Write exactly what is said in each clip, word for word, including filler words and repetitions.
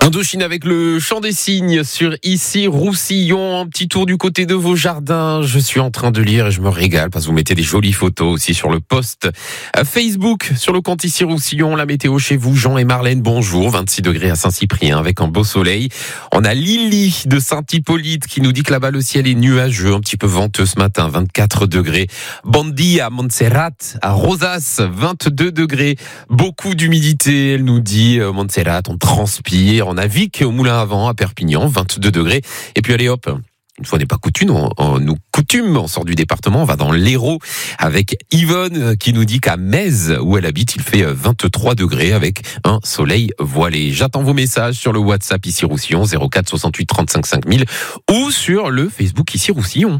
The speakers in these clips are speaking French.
Indochine avec le chant des cygnes sur Ici Roussillon. Un petit tour du côté de vos jardins. Je suis en train de lire et je me régale parce que vous mettez des jolies photos aussi sur le post Facebook, sur le compte Ici Roussillon. La météo chez vous, Jean et Marlène, bonjour. vingt-six degrés à Saint-Cyprien avec un beau soleil. On a Lily de Saint-Hippolyte qui nous dit que là-bas le ciel est nuageux, un petit peu venteux ce matin, vingt-quatre degrés. Bondy à Montserrat, à Rosas, vingt-deux degrés. Beaucoup d'humidité, elle nous dit. Montserrat, on transpire. On a Vic au Moulin à Vent à Perpignan, vingt-deux degrés. Et puis allez hop, une fois n'est pas coutume, on, on nous coutume, on sort du département, on va dans l'Hérault avec Yvonne qui nous dit qu'à Metz, où elle habite, il fait vingt-trois degrés avec un soleil voilé. J'attends vos messages sur le WhatsApp Ici Roussillon, zéro quatre soixante-huit trente-cinq cinq mille ou sur le Facebook Ici Roussillon.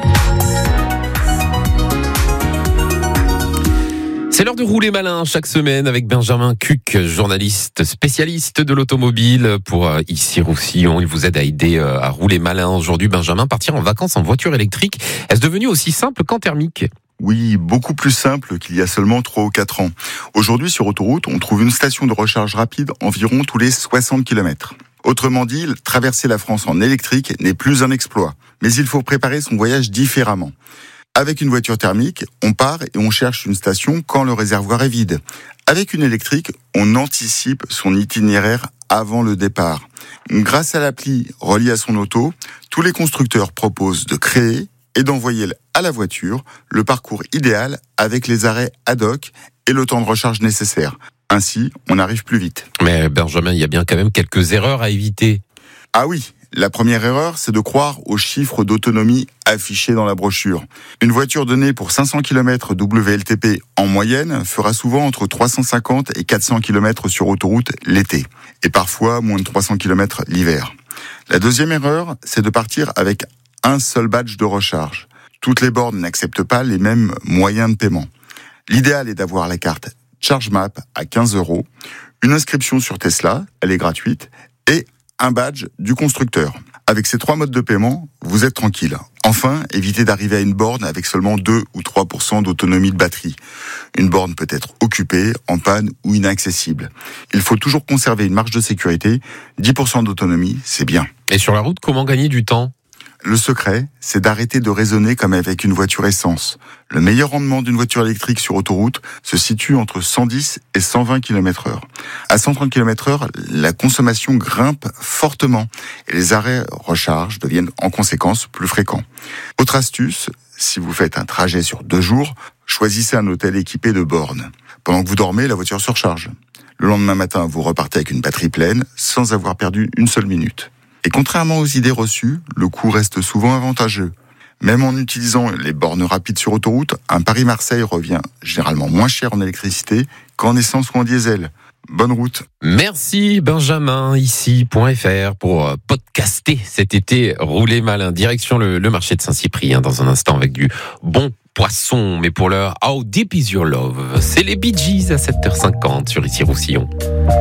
C'est l'heure de rouler malin chaque semaine avec Benjamin Cuc, journaliste spécialiste de l'automobile pour Ici Roussillon. Il vous aide à aider à rouler malin. Aujourd'hui, Benjamin, partir en vacances en voiture électrique, est-ce devenu aussi simple qu'en thermique ? Oui, beaucoup plus simple qu'il y a seulement trois ou quatre ans. Aujourd'hui, sur autoroute, on trouve une station de recharge rapide environ tous les soixante kilomètres. Autrement dit, traverser la France en électrique n'est plus un exploit. Mais il faut préparer son voyage différemment. Avec une voiture thermique, on part et on cherche une station quand le réservoir est vide. Avec une électrique, on anticipe son itinéraire avant le départ. Grâce à l'appli reliée à son auto, tous les constructeurs proposent de créer et d'envoyer à la voiture le parcours idéal avec les arrêts ad hoc et le temps de recharge nécessaire. Ainsi, on arrive plus vite. Mais Benjamin, il y a bien quand même quelques erreurs à éviter. Ah oui, la première erreur, c'est de croire aux chiffres d'autonomie affichés dans la brochure. Une voiture donnée pour cinq cents kilomètres W L T P en moyenne fera souvent entre trois cent cinquante et quatre cents kilomètres sur autoroute l'été, et parfois moins de trois cents kilomètres l'hiver. La deuxième erreur, c'est de partir avec un seul badge de recharge. Toutes les bornes n'acceptent pas les mêmes moyens de paiement. L'idéal est d'avoir la carte ChargeMap à quinze euros, une inscription sur Tesla, elle est gratuite, et un badge du constructeur. Avec ces trois modes de paiement, vous êtes tranquille. Enfin, évitez d'arriver à une borne avec seulement deux ou trois pour cent d'autonomie de batterie. Une borne peut être occupée, en panne ou inaccessible. Il faut toujours conserver une marge de sécurité. dix pour cent d'autonomie, c'est bien. Et sur la route, comment gagner du temps ? Le secret, c'est d'arrêter de raisonner comme avec une voiture essence. Le meilleur rendement d'une voiture électrique sur autoroute se situe entre cent dix et cent vingt kilomètres heure. À cent trente kilomètres heure, la consommation grimpe fortement et les arrêts recharge deviennent en conséquence plus fréquents. Autre astuce, si vous faites un trajet sur deux jours, choisissez un hôtel équipé de bornes. Pendant que vous dormez, la voiture se recharge. Le lendemain matin, vous repartez avec une batterie pleine sans avoir perdu une seule minute. Et contrairement aux idées reçues, le coût reste souvent avantageux. Même en utilisant les bornes rapides sur autoroute, un Paris-Marseille revient généralement moins cher en électricité qu'en essence ou en diesel. Bonne route. Merci Benjamin, ici point F R pour podcaster cet été Rouler malin. Direction le, le marché de Saint-Cyprien dans un instant avec du bon poisson. Mais pour l'heure, How Deep Is Your Love ? C'est les Bee Gees à sept heures cinquante sur Ici Roussillon.